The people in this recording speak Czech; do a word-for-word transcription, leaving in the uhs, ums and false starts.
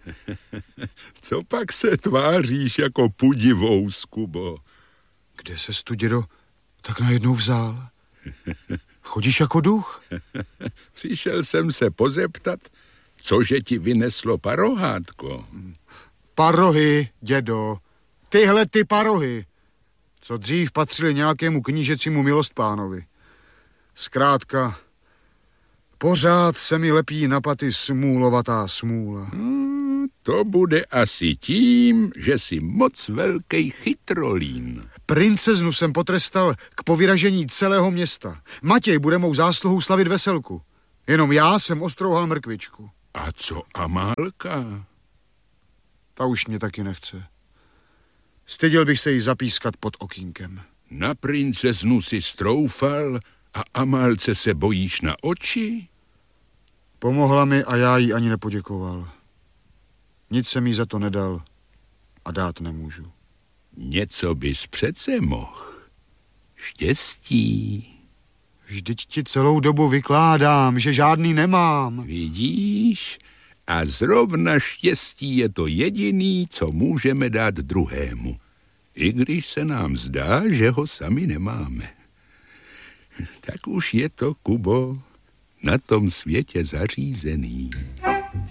Co pak se tváříš jako pudivous, Kubo? Kde ses tu, dědo, tak najednou vzal? Chodíš jako duch? Přišel jsem se pozeptat, cože ti vyneslo parohátko. Parohy, dědo. Tyhle ty parohy, co dřív patřily nějakému knížecímu milostpánovi. Zkrátka, pořád se mi lepí na paty smůlovatá smůla. Hmm, to bude asi tím, že jsi moc velký chytrolín. Princeznu jsem potrestal k povyražení celého města. Matěj bude mou zásluhou slavit veselku. Jenom já jsem ostrouhal mrkvičku. A co Amálka? Ta už mě taky nechce. Styděl bych se jí zapískat pod okýnkem. Na princeznu si stroufal a Amálce se bojíš na oči? Pomohla mi a já jí ani nepoděkoval. Nic jsem jí za to nedal a dát nemůžu. Něco bys přece mohl. Štěstí. Vždyť ti celou dobu vykládám, že žádný nemám. Vidíš? A zrovna štěstí je to jediný, co můžeme dát druhému. I když se nám zdá, že ho sami nemáme. Tak už je to, Kubo, na tom světě zařízený.